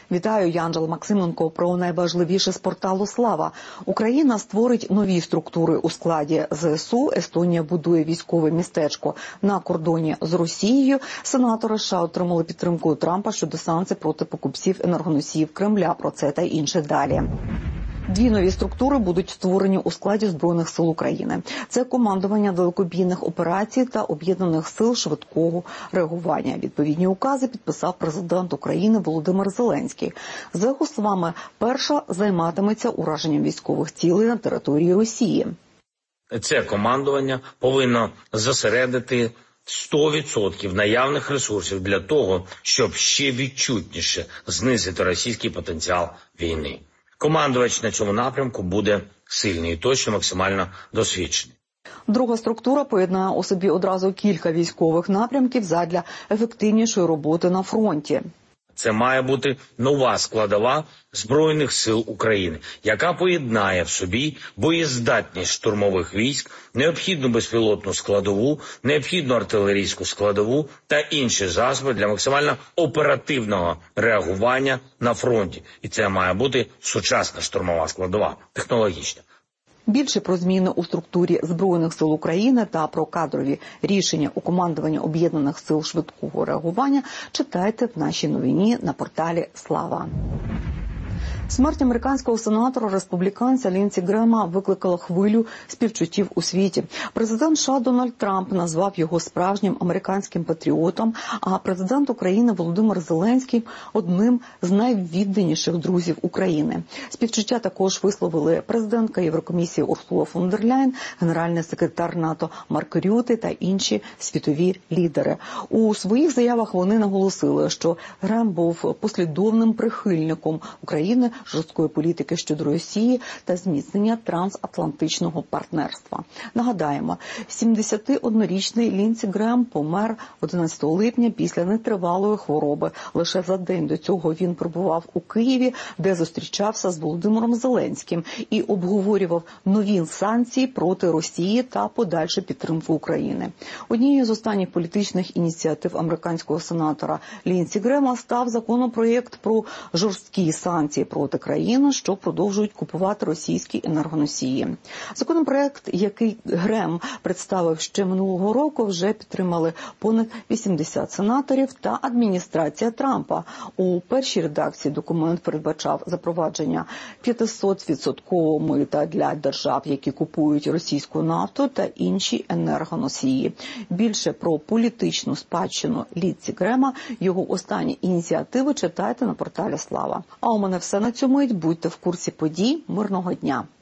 Вітаю, я Анжела Максименко. Про найважливіше з порталу «Слава». Україна створить нові структури у складі ЗСУ. Естонія будує військове містечко на кордоні з Росією. Сенатори США отримали підтримку Трампа щодо санкцій проти покупців енергоносіїв Кремля. Про це та інше далі. Дві нові структури будуть створені у складі Збройних сил України. Це командування далекобійних операцій та об'єднаних сил швидкого реагування. Відповідні укази підписав президент України Володимир Зеленський. За його словами, перша займатиметься ураженням військових цілей на території Росії. Це командування повинно зосередити 100% наявних ресурсів для того, щоб ще відчутніше знизити російський потенціал війни. Командувач на цьому напрямку буде сильний і точно максимально досвідчений. Друга структура поєднає у собі одразу кілька військових напрямків задля ефективнішої роботи на фронті. Це має бути нова складова Збройних сил України, яка поєднає в собі боєздатність штурмових військ, необхідну безпілотну складову, необхідну артилерійську складову та інші засоби для максимально оперативного реагування на фронті. І це має бути сучасна штурмова складова, технологічна. Більше про зміни у структурі Збройних сил України та про кадрові рішення у командуванні об'єднаних сил швидкого реагування читайте в нашій новині на порталі «Слава». Смерть американського сенатора-республіканця Лінсі Грема викликала хвилю співчуттів у світі. Президент США Дональд Трамп назвав його справжнім американським патріотом, а президент України Володимир Зеленський – одним з найвідданіших друзів України. Співчуття також висловили президентка Єврокомісії Урсула фон дер Ляєн, генеральний секретар НАТО Марк Рюте та інші світові лідери. У своїх заявах вони наголосили, що Грем був послідовним прихильником України, жорсткої політики щодо Росії та зміцнення трансатлантичного партнерства. Нагадаємо, 71-річний Лінсі Грем помер 11 липня після нетривалої хвороби. Лише за день до цього він перебував у Києві, де зустрічався з Володимиром Зеленським і обговорював нові санкції проти Росії та подальшу підтримку України. Однією з останніх політичних ініціатив американського сенатора Лінсі Грема став законопроєкт про жорсткі санкції проти країн, що продовжують купувати російські енергоносії. Законопроект, який Грем представив ще минулого року, вже підтримали понад 80 сенаторів та адміністрація Трампа. У першій редакції документ передбачав запровадження 500% мита для держав, які купують російську нафту та інші енергоносії. Більше про політичну спадщину Лінсі Грема, його останні ініціативи читайте на порталі «Слава». А у мене все на цьому. Будьте в курсі подій. Мирного дня!